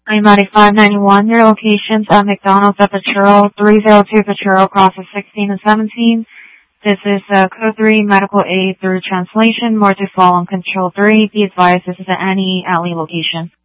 I'm at 591. Your locations at McDonald's at Peturo, 302 Peturo, crosses 16 and 17. This is Code 3, Medical Aid through translation. More to follow on Control 3. Be advised this is at Annie Alley location.